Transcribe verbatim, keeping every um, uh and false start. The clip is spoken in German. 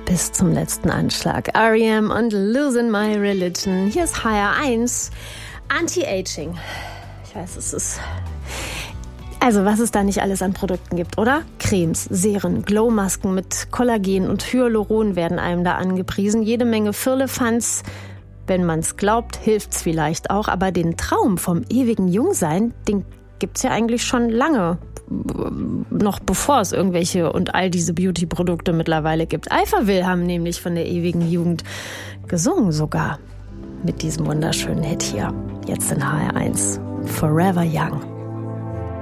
bis zum letzten Anschlag. R E M und Losing My Religion. Hier ist H R eins. Anti-Aging. Ich weiß, es ist... Also, was es da nicht alles an Produkten gibt, oder? Cremes, Serien, Glowmasken mit Kollagen und Hyaluron werden einem da angepriesen. Jede Menge Firlefanz. Wenn man's glaubt, hilft's vielleicht auch. Aber den Traum vom ewigen Jungsein, den gibt's ja eigentlich schon lange. Noch bevor es irgendwelche und all diese Beauty-Produkte mittlerweile gibt. Alphaville haben nämlich von der ewigen Jugend gesungen sogar. Mit diesem wunderschönen Hit hier. Jetzt in H R eins. Forever Young.